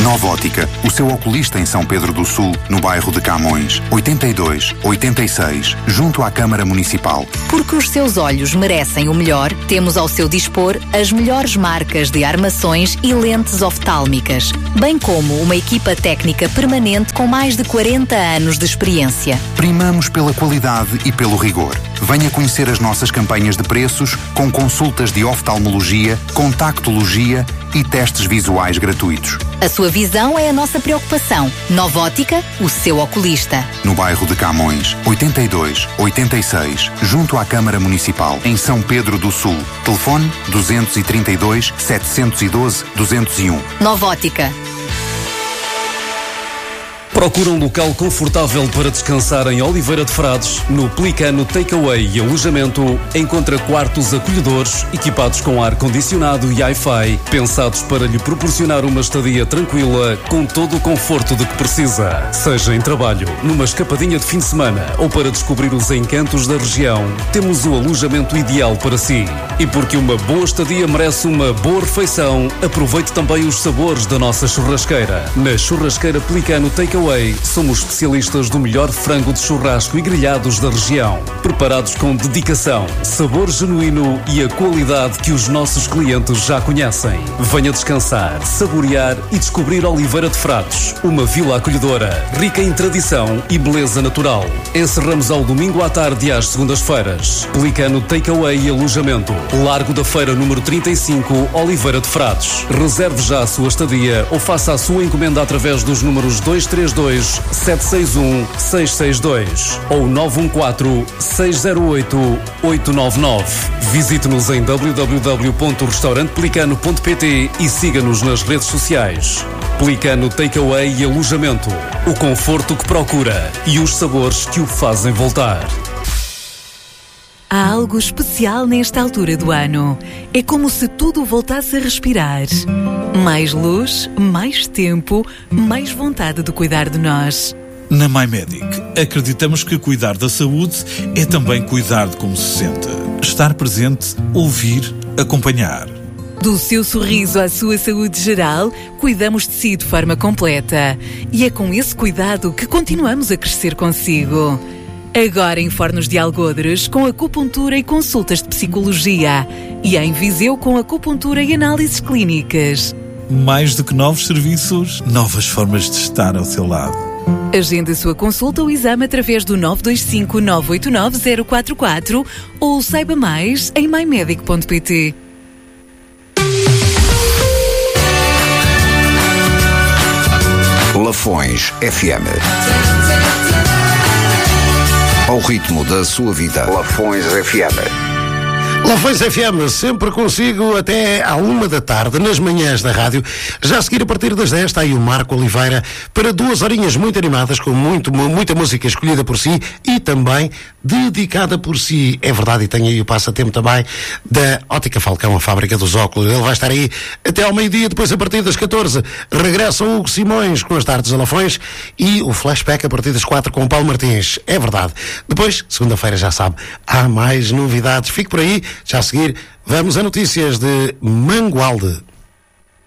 Nova Ótica, o seu oculista em São Pedro do Sul, no bairro de Camões. 82 86, junto à Câmara Municipal. Porque os seus olhos merecem o melhor, temos ao seu dispor as melhores marcas de armações e lentes oftálmicas, bem como uma equipa técnica permanente com mais de 40 anos de experiência. Primamos pela qualidade e pelo rigor. Venha conhecer as nossas campanhas de preços com consultas de oftalmologia, contactologia e testes visuais gratuitos. A sua visão é a nossa preocupação. Nova Ótica, o seu oculista. No bairro de Camões, 82 86, junto à Câmara Municipal, em São Pedro do Sul. Telefone 232 712 201. Nova Ótica. Procura um local confortável para descansar em Oliveira de Frades. No Pelicano Takeaway e Alojamento, encontra quartos acolhedores, equipados com ar-condicionado e Wi-Fi, pensados para lhe proporcionar uma estadia tranquila, com todo o conforto de que precisa. Seja em trabalho, numa escapadinha de fim de semana ou para descobrir os encantos da região, temos o alojamento ideal para si. E porque uma boa estadia merece uma boa refeição, aproveite também os sabores da nossa churrasqueira. Na Churrasqueira Pelicano Takeaway, somos especialistas do melhor frango de churrasco e grelhados da região. Preparados com dedicação, sabor genuíno e a qualidade que os nossos clientes já conhecem. Venha descansar, saborear e descobrir Oliveira de Frades, uma vila acolhedora, rica em tradição e beleza natural. Encerramos ao domingo à tarde e às segundas-feiras. Pelicano Takeaway e Alojamento, Largo da Feira número 35, Oliveira de Frades. Reserve já a sua estadia ou faça a sua encomenda através dos números 232 761 662 ou 914 608 899. Visite-nos em www.restaurantepelicano.pt e siga-nos nas redes sociais. Pelicano Takeaway e Alojamento. O conforto que procura e os sabores que o fazem voltar. Há algo especial nesta altura do ano. É como se tudo voltasse a respirar. Mais luz, mais tempo, mais vontade de cuidar de nós. Na MyMedic, acreditamos que cuidar da saúde é também cuidar de como se sente. Estar presente, ouvir, acompanhar. Do seu sorriso à sua saúde geral, cuidamos de si de forma completa. E é com esse cuidado que continuamos a crescer consigo. Agora em Fornos de Algodres, com acupuntura e consultas de psicologia. E em Viseu, com acupuntura e análises clínicas. Mais do que novos serviços, novas formas de estar ao seu lado. Agende a sua consulta ou exame através do 925 989 044 ou saiba mais em mymedic.pt. Lafões FM. Ao ritmo da sua vida. Lafões FM. Lafões FM, sempre consigo até à 1 da tarde, nas manhãs da rádio. Já a seguir, a partir das 10, está aí o Marco Oliveira para 2 horinhas muito animadas, com muita música escolhida por si e também dedicada por si. É verdade, e tem aí o passatempo também da Ótica Falcão, a fábrica dos óculos. Ele vai estar aí até ao meio-dia, depois a partir das 14 regressa o Hugo Simões com as tardes a Lafões e o Flashback a partir das 4 com o Paulo Martins. É verdade. Depois, segunda-feira, já sabe, há mais novidades. Fique por aí. Já a seguir, vamos a notícias de Mangualde.